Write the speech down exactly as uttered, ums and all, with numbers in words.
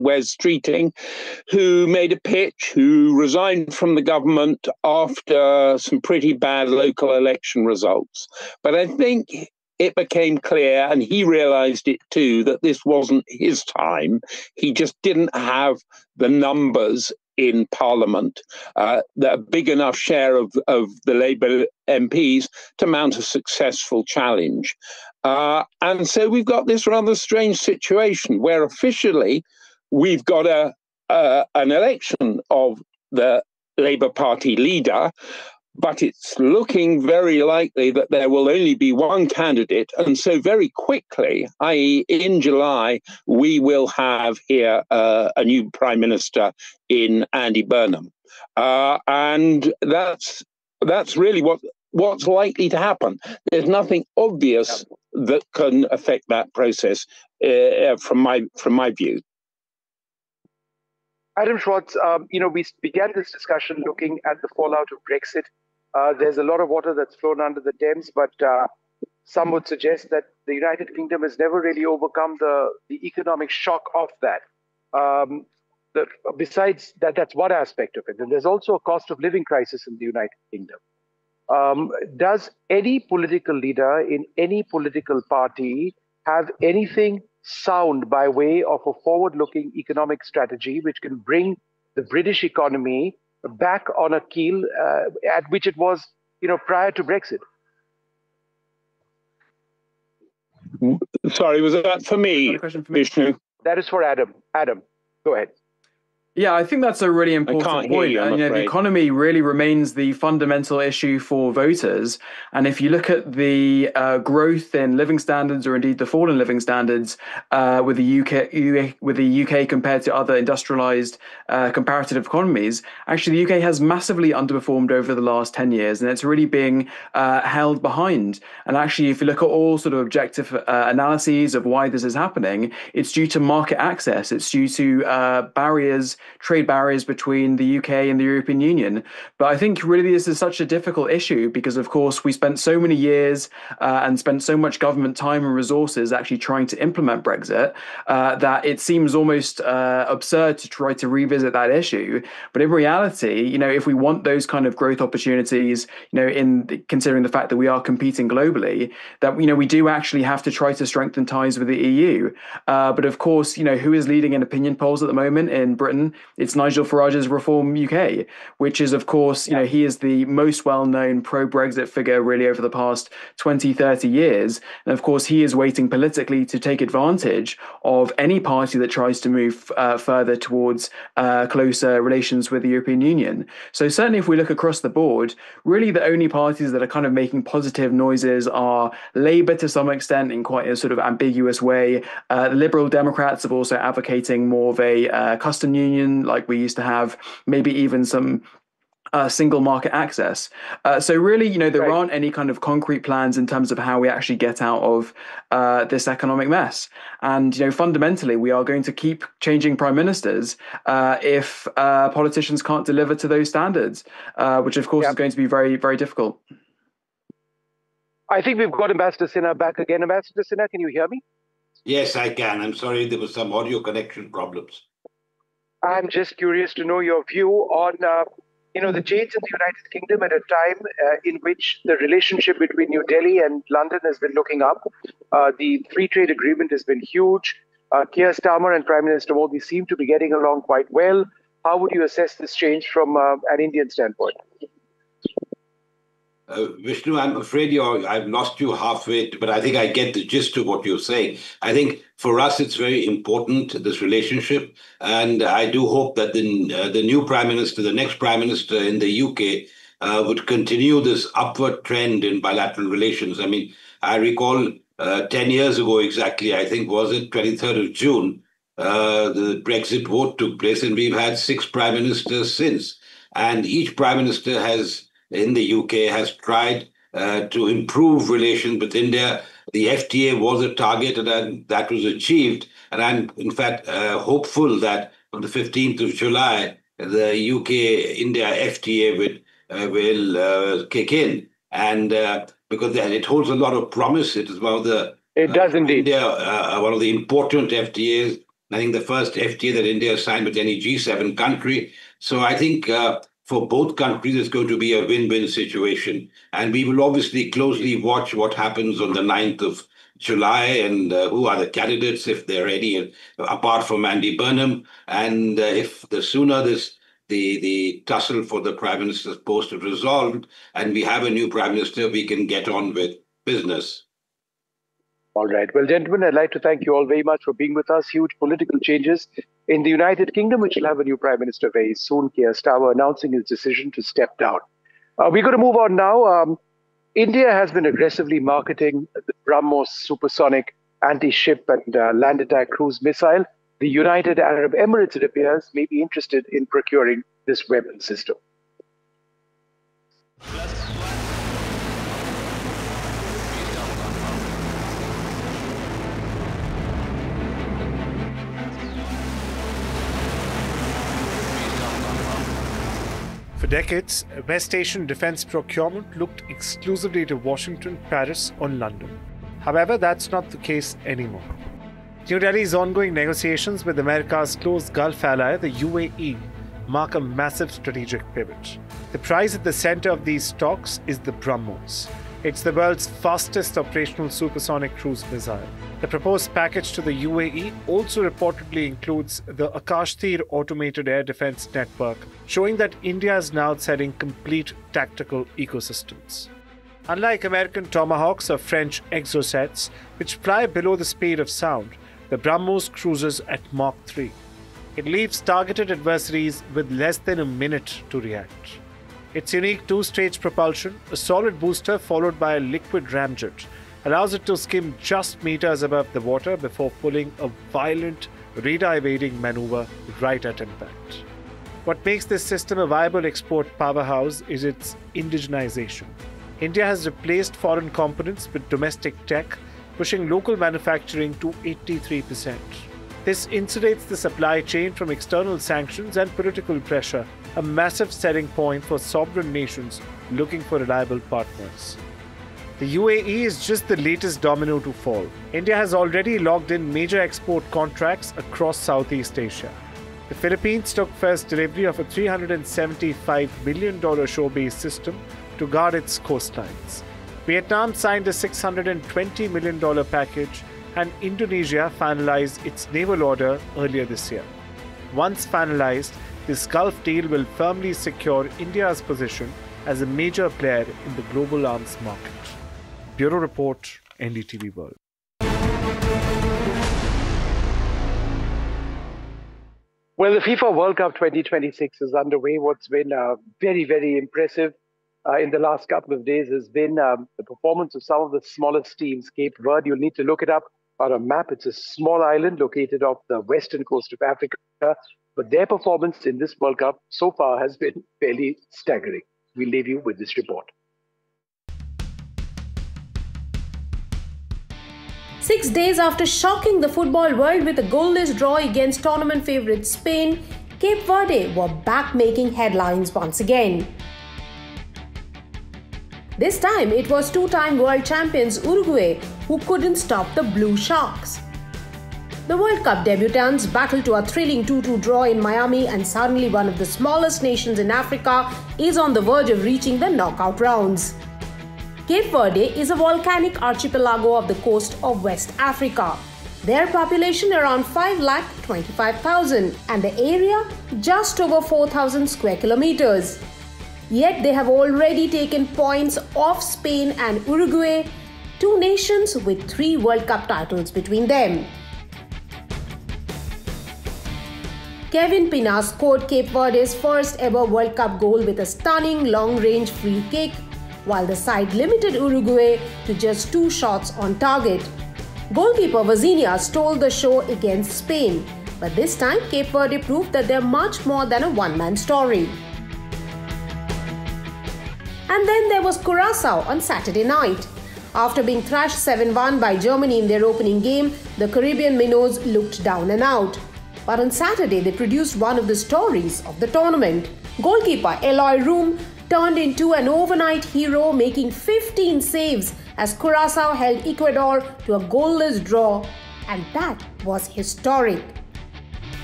Wes Streeting, who made a pitch, who resigned from the government after some pretty bad local election results. But I think it became clear, and he realized it too, that this wasn't his time. He just didn't have the numbers in Parliament, uh, a big enough share of, of the Labour M Ps to mount a successful challenge. Uh, and so we've got this rather strange situation where officially we've got a uh, an election of the Labour Party leader, but it's looking very likely that there will only be one candidate. And so very quickly, that is in July, we will have here uh, a new Prime Minister in Andy Burnham. Uh, and that's that's really what what's likely to happen. There's nothing obvious that can affect that process uh, from my from my view. Adam Schwartz, um, you know, we began this discussion looking at the fallout of Brexit. Uh, there's a lot of water that's flown under the Thames, but uh, some would suggest that the United Kingdom has never really overcome the, the economic shock of that. Um, the, besides that, that's one aspect of it. And there's also a cost of living crisis in the United Kingdom. Um, does any political leader in any political party have anything sound by way of a forward-looking economic strategy which can bring the British economy back on a keel uh, at which it was, you know, prior to Brexit? Sorry, was that for me, question for me? Vishnu? That is for Adam. Adam, go ahead. Yeah, I think that's a really important point. You, and you know, the economy really remains the fundamental issue for voters. And if you look at the uh, growth in living standards, or indeed the fall in living standards, uh, with the U K, with the U K compared to other industrialized uh, comparative economies, actually the U K has massively underperformed over the last ten years, and it's really being uh, held behind. And actually, if you look at all sort of objective uh, analyses of why this is happening, it's due to market access. It's due to uh, barriers. trade barriers between the U K and the European Union. But I think really this is such a difficult issue because, of course, we spent so many years uh, and spent so much government time and resources actually trying to implement Brexit uh, that it seems almost uh, absurd to try to revisit that issue. But in reality, you know, if we want those kind of growth opportunities, you know, in the, considering the fact that we are competing globally, that, you know, we do actually have to try to strengthen ties with the E U. Uh, but of course, you know, who is leading in opinion polls at the moment in Britain? It's Nigel Farage's Reform U K, which is, of course, you know, he is the most well-known pro-Brexit figure really over the past twenty, thirty years. And of course, he is waiting politically to take advantage of any party that tries to move uh, further towards uh, closer relations with the European Union. So certainly if we look across the board, really the only parties that are kind of making positive noises are Labour to some extent in quite a sort of ambiguous way. Uh, the Liberal Democrats are also advocating more of a uh, custom union like we used to have, maybe even some Uh, single market access. Uh, so really, you know, there right. aren't any kind of concrete plans in terms of how we actually get out of uh, this economic mess. And, you know, fundamentally, we are going to keep changing prime ministers uh, if uh, politicians can't deliver to those standards, uh, which, of course, yep. is going to be very, very difficult. I think we've got Ambassador Sinha back again. Ambassador Sinha, can you hear me? Yes, I can. I'm sorry, there was some audio connection problems. I'm just curious to know your view on uh, you know, the change in the United Kingdom at a time uh, in which the relationship between New Delhi and London has been looking up. Uh, the free trade agreement has been huge. Uh, Keir Starmer and Prime Minister Modi seem to be getting along quite well. How would you assess this change from uh, an Indian standpoint? Uh, Vishnu, I'm afraid you're, I've lost you halfway, but I think I get the gist of what you're saying. I think for us, it's very important, this relationship. And I do hope that the, uh, the new prime minister, the next prime minister in the U K, uh, would continue this upward trend in bilateral relations. I mean, I recall uh, ten years ago exactly, I think, was it twenty-third of June, uh, the Brexit vote took place, and we've had six prime ministers since. And each prime minister has in the U K has tried uh, to improve relations with India. The F T A was a target, and that was achieved. And I'm, in fact, uh, hopeful that on the fifteenth of July, the U K-India F T A will, uh, will uh, kick in. And uh, because it holds a lot of promise. It is one of the... It does uh, indeed. India, uh, one of the important F T As. I think the first F T A that India signed with any G seven country. So I think uh, for both countries, it's going to be a win-win situation. And we will obviously closely watch what happens on the ninth of July and uh, who are the candidates, if they're any, apart from Andy Burnham. And uh, if the sooner this the, the tussle for the Prime Minister's post is resolved and we have a new Prime Minister, we can get on with business. All right. Well, gentlemen, I'd like to thank you all very much for being with us. Huge political changes in the United Kingdom, which will have a new Prime Minister very soon. Keir Starmer announcing his decision to step down. Uh, we're going to move on now. Um, India has been aggressively marketing the BrahMos supersonic anti-ship and uh, land attack cruise missile. The United Arab Emirates, it appears, may be interested in procuring this weapon system. For decades, West Asian defense procurement looked exclusively to Washington, Paris, or London. However, that's not the case anymore. New Delhi's ongoing negotiations with America's close Gulf ally, the U A E, mark a massive strategic pivot. The prize at the center of these talks is the BrahMos. It's the world's fastest operational supersonic cruise missile. The proposed package to the U A E also reportedly includes the Akash Tir automated air defense network, showing that India is now setting complete tactical ecosystems. Unlike American Tomahawks or French Exocets, which fly below the speed of sound, the BrahMos cruises at Mach three. It leaves targeted adversaries with less than a minute to react. Its unique two-stage propulsion, a solid booster followed by a liquid ramjet, allows it to skim just meters above the water before pulling a violent radar-evading maneuver right at impact. What makes this system a viable export powerhouse is its indigenization. India has replaced foreign components with domestic tech, pushing local manufacturing to eighty-three percent. This insulates the supply chain from external sanctions and political pressure, a massive selling point for sovereign nations looking for reliable partners. The U A E is just the latest domino to fall. India has already logged in major export contracts across Southeast Asia. The Philippines took first delivery of a three hundred seventy-five million dollars shore-based system to guard its coastlines. Vietnam signed a six hundred twenty million dollars package, and Indonesia finalized its naval order earlier this year. Once finalized, this Gulf deal will firmly secure India's position as a major player in the global arms market. Bureau Report, N D T V World. Well, the FIFA World Cup twenty twenty-six is underway. What's been uh, very, very impressive uh, in the last couple of days has been um, the performance of some of the smallest teams. Cape Verde, you'll need to look it up on a map. It's a small island located off the western coast of Africa. But their performance in this World Cup so far has been fairly staggering. We'll leave you with this report. Six days after shocking the football world with a goalless draw against tournament favourite Spain, Cape Verde were back making headlines once again. This time it was two-time world champions Uruguay who couldn't stop the Blue Sharks. The World Cup debutants battled to a thrilling two two draw in Miami, and suddenly one of the smallest nations in Africa is on the verge of reaching the knockout rounds. Cape Verde is a volcanic archipelago of the coast of West Africa. Their population around five lakh twenty-five thousand and the area just over four thousand square kilometers. Yet they have already taken points off Spain and Uruguay, two nations with three World Cup titles between them. Kevin Pina scored Cape Verde's first ever World Cup goal with a stunning long-range free kick, while the side limited Uruguay to just two shots on target. Goalkeeper Vazinha stole the show against Spain, but this time Cape Verde proved that they're much more than a one-man story. And then there was Curaçao on Saturday night. After being thrashed seven one by Germany in their opening game, the Caribbean minnows looked down and out. But on Saturday, they produced one of the stories of the tournament. Goalkeeper Eloy Room turned into an overnight hero, making fifteen saves as Curaçao held Ecuador to a goalless draw, and that was historic.